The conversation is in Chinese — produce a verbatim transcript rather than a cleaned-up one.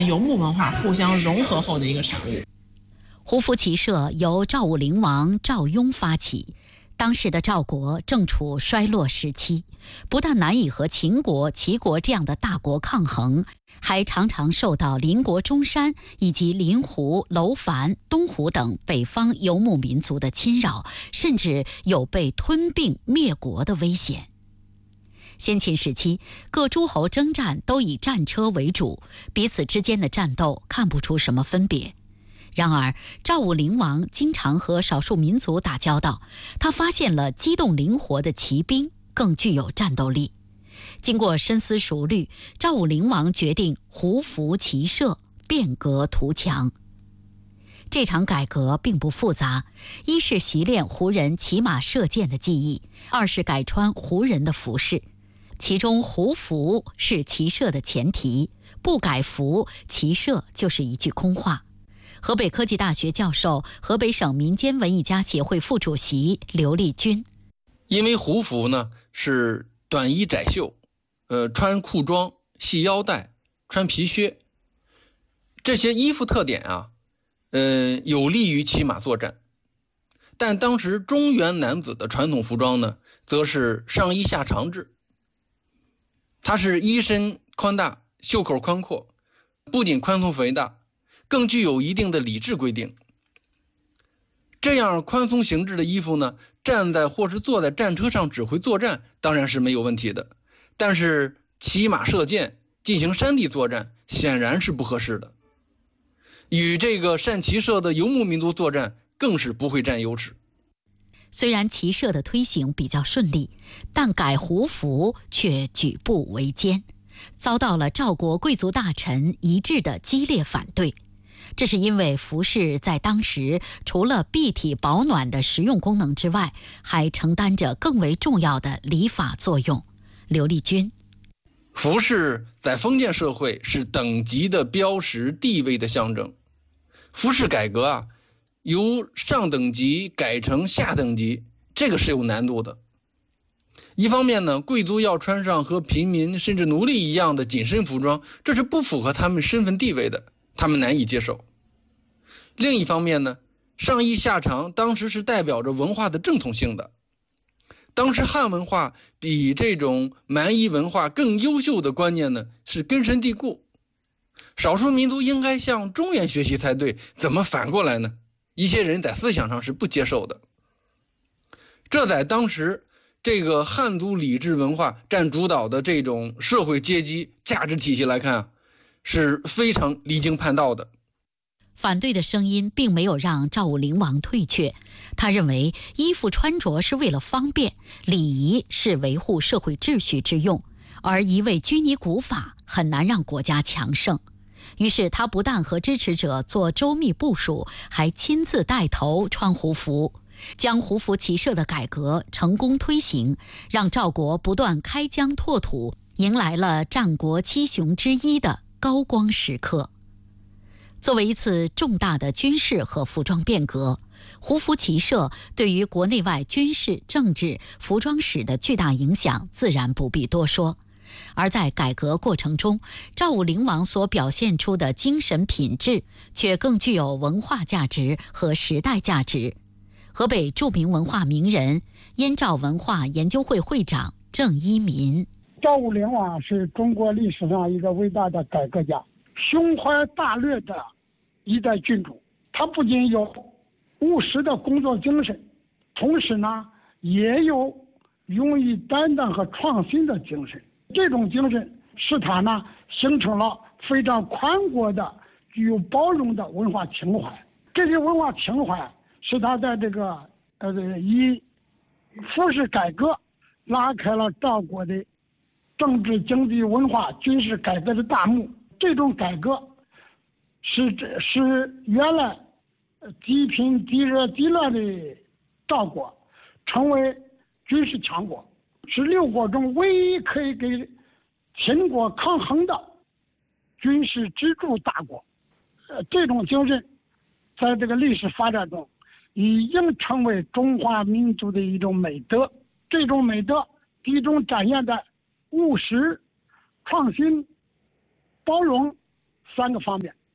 游牧文化互相融合后的一个产物。 胡服骑射由赵武灵王赵雍发起，当时的赵国正处衰落时期，不但难以和秦国、齐国这样的大国抗衡，还常常受到邻国中山以及临湖、楼烦、东湖等北方游牧民族的侵扰，甚至有被吞并灭国的危险。先秦时期，各诸侯征战都以战车为主，彼此之间的战斗看不出什么分别。然而，赵武灵王经常和少数民族打交道，他发现了机动灵活的骑兵更具有战斗力。经过深思熟虑，赵武灵王决定胡服骑射，变革图强。这场改革并不复杂，一是习练胡人骑马射箭的技艺，二是改穿胡人的服饰。其中胡服是骑射的前提，不改服，骑射就是一句空话。河北科技大学教授、河北省民间文艺家协会副主席刘立军： 因为胡服呢是短衣窄袖，呃，穿裤装、系腰带、穿皮靴，这些衣服特点啊，呃，有利于骑马作战。但当时中原男子的传统服装呢，则是上衣下长制，它是衣身宽大，袖口宽阔，不仅宽松肥大，更具有一定的礼制规定。这样宽松形制的衣服呢，站在或是坐在战车上指挥作战当然是没有问题的，但是骑马射箭进行山地作战显然是不合适的，与这个善骑射的游牧民族作战更是不会占优势。 虽然骑射的推行比较顺利，但改胡服却举步维艰，遭到了赵国贵族大臣一致的激烈反对。这是因为服饰在当时除了蔽体保暖的实用功能之外，还承担着更为重要的礼法作用。刘立军： 服饰在封建社会是等级的标识、地位的象征。服饰改革啊，由上等级改成下等级，这个是有难度的。一方面呢，贵族要穿上和平民甚至奴隶一样的紧身服装，这是不符合他们身份地位的，他们难以接受。另一方面呢，上衣下长当时是代表着文化的正统性的。当时汉文化比这种蛮夷文化更优秀的观念呢，是根深蒂固。少数民族应该向中原学习才对，怎么反过来呢？一些人在思想上是不接受的。这在当时这个汉族礼制文化占主导的这种社会阶级价值体系来看啊，是非常离经叛道的。 反对的声音并没有让赵武灵王退却，他认为衣服穿着是为了方便，礼仪是维护社会秩序之用，而一味拘泥古法很难让国家强盛。于是他不但和支持者做周密部署，还亲自带头穿胡服，将胡服骑射的改革成功推行，让赵国不断开疆拓土，迎来了战国七雄之一的高光时刻。作为一次重大的军事和服装变革，胡服骑射对于国内外军事、政治、服装史的巨大影响自然不必多说。而在改革过程中，赵武灵王所表现出的精神品质却更具有文化价值和时代价值。河北著名文化名人、燕赵文化研究会会长郑一民： 赵武灵王是中国历史上一个伟大的改革家，胸怀大略的一代君主。他不仅有务实的工作精神，同时呢也有勇于担当和创新的精神。这种精神使他呢形成了非常宽广的具有包容的文化情怀。这些文化情怀使他在这个呃以服饰改革拉开了赵国的政治、经济、文化、军事改革的大幕。这种改革使使原来积贫积热积乱的赵国成为军事强国，是六国中唯一可以给秦国抗衡的军事支柱大国。呃，这种精神在这个历史发展中已经成为中华民族的一种美德。这种美德集中展现在务实、创新、包容、 三个方面。